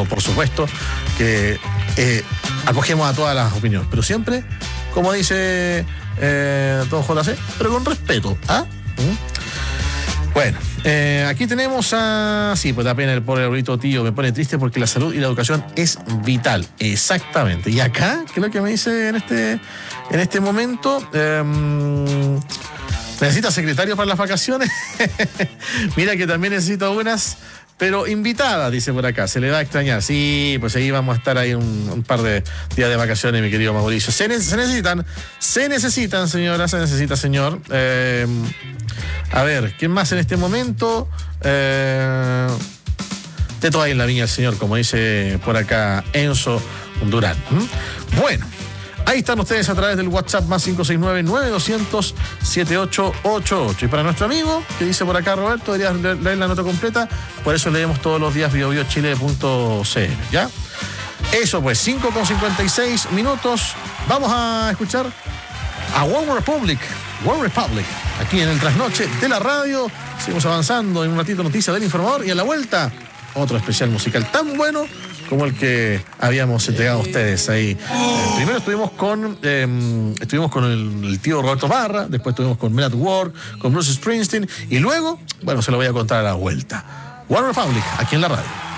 Pero por supuesto que acogemos a todas las opiniones, pero siempre, como dice don JC, pero con respeto. Bueno, aquí tenemos a... Sí, pues da pena el pobre abuelito tío, me pone triste porque la salud y la educación es vital. Exactamente. Y acá, ¿qué es lo que me dice en este momento? ¿Necesita secretario para las vacaciones? Mira que también necesito unas, pero invitadas, dice por acá. Se le va a extrañar. Sí, pues ahí vamos a estar ahí un par de días de vacaciones, mi querido Mauricio. Se necesitan, señora, se necesita, señor. A ver, ¿quién más en este momento? De todo ahí en la viña del señor, como dice por acá Enzo Durán. Bueno, ahí están ustedes a través del WhatsApp más 569-9200-7888. Y para nuestro amigo, que dice por acá Roberto, deberías leer la nota completa, por eso leemos todos los días biobiochile.cl, ¿ya? Eso pues, 5:56 minutos. Vamos a escuchar a One Republic, aquí en el trasnoche de la radio. Seguimos avanzando, en un ratito noticias del informador y a la vuelta otro especial musical tan bueno como el que habíamos entregado a ustedes ahí. Primero estuvimos con el tío Roberto Parra, después estuvimos con Men at Work, con Bruce Springsteen y luego, bueno, se lo voy a contar a la vuelta. One Republic, aquí en la radio.